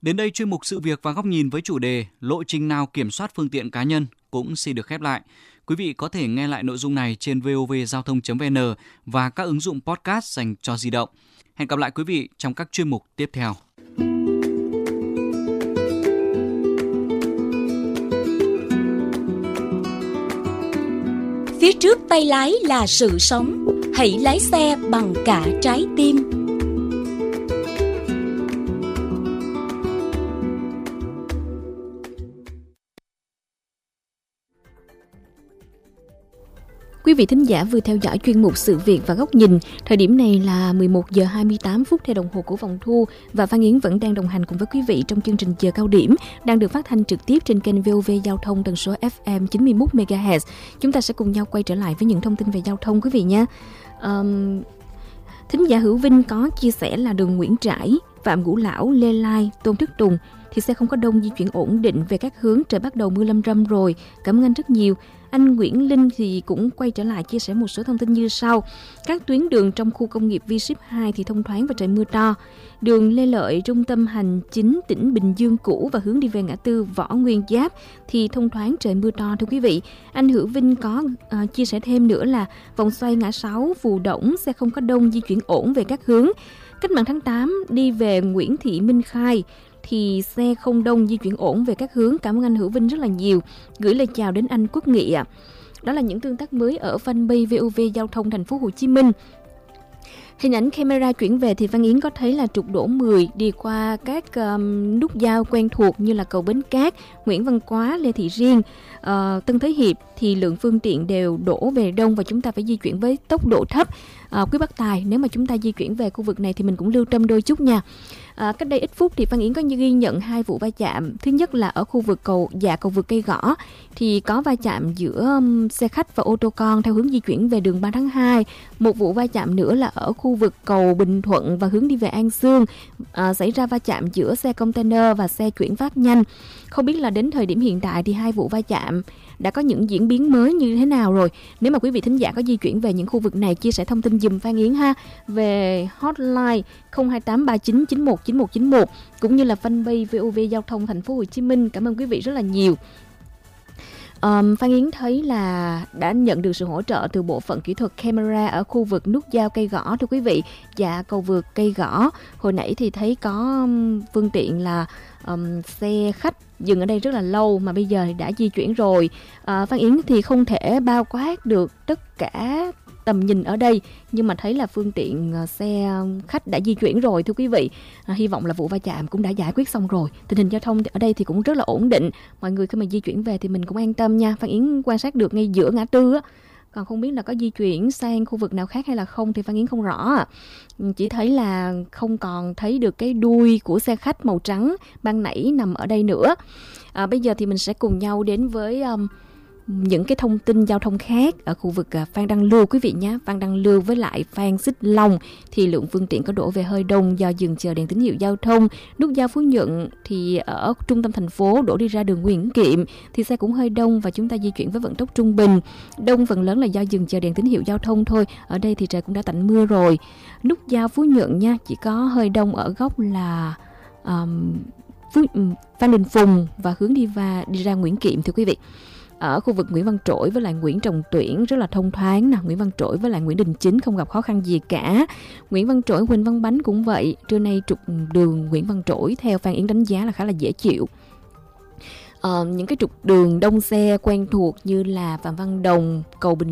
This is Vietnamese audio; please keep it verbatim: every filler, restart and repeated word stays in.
Đến đây chuyên mục Sự việc và góc nhìn với chủ đề Lộ trình nào kiểm soát phương tiện cá nhân cũng xin được khép lại. Quý vị có thể nghe lại nội dung này trên vovgiao thông chấm vn và các ứng dụng podcast dành cho di động. Hẹn gặp lại quý vị trong các chuyên mục tiếp theo. Phía trước tay lái là sự sống, hãy lái xe bằng cả trái tim. Quý vị thính giả vừa theo dõi chuyên mục Sự việc và góc nhìn. Thời điểm này là mười một giờ hai mươi tám phút theo đồng hồ của phòng thu và Phan Yến vẫn đang đồng hành cùng với quý vị trong chương trình Giờ Cao Điểm đang được phát thanh trực tiếp trên kênh vê o vê Giao thông tần số ép em chín mươi mốt mê ga héc. Chúng ta sẽ cùng nhau quay trở lại với những thông tin về giao thông quý vị nhé. Um, thính giả Hữu Vinh có chia sẻ là đường Nguyễn Trãi, Phạm Ngũ Lão, Lê Lai, Tôn Thức Tùng thì xe không có đông, di chuyển ổn định về các hướng, trời bắt đầu mưa lâm râm rồi. Cảm ơn anh rất nhiều. Anh Nguyễn Linh thì cũng quay trở lại chia sẻ một số thông tin như sau. Các tuyến đường trong khu công nghiệp vê ship hai thì thông thoáng và trời mưa to. Đường Lê Lợi, trung tâm hành chính tỉnh Bình Dương cũ và hướng đi về ngã tư Võ Nguyên Giáp thì thông thoáng, trời mưa to thưa quý vị. Anh Hữu Vinh có uh, chia sẻ thêm nữa là vòng xoay ngã sáu Phù Đổng, xe không có đông, di chuyển ổn về các hướng. Cách mạng tháng tám đi về Nguyễn Thị Minh Khai thì xe không đông, di chuyển ổn về các hướng. Cảm ơn anh Hữu Vinh rất là nhiều. Gửi lời chào đến anh Quốc Nghị ạ. À. Đó là những tương tác mới ở fanpage vê o vê Giao thông Thành phố Hồ Chí Minh. Hình ảnh camera chuyển về thì Văn Yến có thấy là trục đổ mười đi qua các um, nút giao quen thuộc như là cầu Bến Cát, Nguyễn Văn Quá, Lê Thị Riêng, uh, Tân Thới Hiệp thì lượng phương tiện đều đổ về đông và chúng ta phải di chuyển với tốc độ thấp. Uh, quý bác tài, nếu mà chúng ta di chuyển về khu vực này thì mình cũng lưu tâm đôi chút nha. À, cách đây ít phút thì Phan Yến có ghi nhận hai vụ va chạm. Thứ nhất là ở khu vực cầu dạ cầu vượt Cây Gõ thì có va chạm giữa um, xe khách và ô tô con theo hướng di chuyển về đường ba tháng hai. Một vụ va chạm nữa là ở khu vực cầu Bình Thuận và hướng đi về An Sương, à, xảy ra va chạm giữa xe container và xe chuyển phát nhanh. Không biết là đến thời điểm hiện tại thì hai vụ va chạm đã có những diễn biến mới như thế nào rồi. Nếu mà quý vị thính giả có di chuyển về những khu vực này, chia sẻ thông tin dùm Phan Yến ha, về hotline không hai tám ba chín chín một chín một chín một cũng như là fanpage vê o vê Giao thông Thành phố Hồ Chí Minh. Cảm ơn quý vị rất là nhiều. Um, Phan Yến thấy là đã nhận được sự hỗ trợ từ bộ phận kỹ thuật camera ở khu vực nút giao Cây Gõ thưa quý vị. Dạ cầu vượt Cây Gõ. Hồi nãy thì thấy có um, phương tiện là um, xe khách dừng ở đây rất là lâu mà bây giờ thì đã di chuyển rồi. Uh, Phan Yến thì không thể bao quát được tất cả tầm nhìn ở đây, nhưng mà thấy là phương tiện xe khách đã di chuyển rồi thưa quý vị. À, hy vọng là vụ va chạm cũng đã giải quyết xong rồi. Tình hình giao thông ở đây thì cũng rất là ổn định. Mọi người khi mà di chuyển về thì mình cũng an tâm nha. Phan Yến quan sát được ngay giữa ngã tư á. Còn không biết là có di chuyển sang khu vực nào khác hay là không thì Phan Yến không rõ. Chỉ thấy là không còn thấy được cái đuôi của xe khách màu trắng ban nãy nằm ở đây nữa. À, bây giờ thì mình sẽ cùng nhau đến với Um, những cái thông tin giao thông khác ở khu vực Phan Đăng Lưu quý vị nhé. Phan Đăng Lưu với lại Phan Xích Long thì lượng phương tiện có đổ về hơi đông do dừng chờ đèn tín hiệu giao thông. Nút giao Phú Nhuận thì ở trung tâm thành phố đổ đi ra đường Nguyễn Kiệm thì xe cũng hơi đông và chúng ta di chuyển với vận tốc trung bình. Đông phần lớn là do dừng chờ đèn tín hiệu giao thông thôi. Ở đây thì trời cũng đã tạnh mưa rồi. Nút giao Phú Nhuận nha, chỉ có hơi đông ở góc là um, Phú, um, Phan Đình Phùng và hướng đi và đi ra Nguyễn Kiệm thưa quý vị. Ở khu vực Nguyễn Văn Trỗi với lại Nguyễn Trọng Tuyển rất là thông thoáng nè. Nguyễn Văn Trỗi với lại Nguyễn Đình Chính không gặp khó khăn gì cả. Nguyễn Văn Trỗi, Huỳnh Văn Bánh cũng vậy. Trưa nay trục đường Nguyễn Văn Trỗi theo Phan Yến đánh giá là khá là dễ chịu. Ờ, những cái trục đường đông xe quen thuộc như là Phạm Văn Đồng, cầu Bình